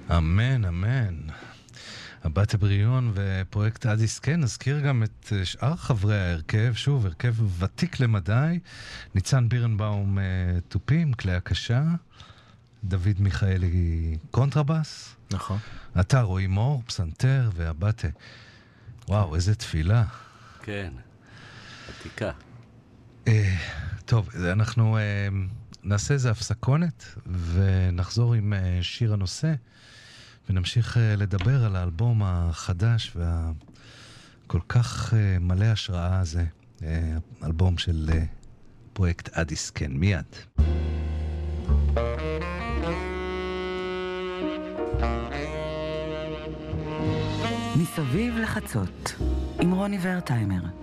אמן, אמן. הבת הבריון ופרויקט אדיסקן, נזכיר גם את שאר חברי ההרכב, שוב, הרכב ותיק למדי, ניצן בירנבאום טופים, כלי הקשה, דוד מיכאלי קונטרבס, נכון. אתה רועי מור, פסנתר והבטה. וואו, איזה תפילה. כן, עתיקה. טוב, אנחנו נעשה איזה הפסקונת ונחזור עם שיר הנושא. ונמשיך לדבר על האלבום החדש והכל כך מלא השראה הזה, אלבום של פרויקט אדיסקן. מיד. מסביב לחצות עם רוני ורטהיימר.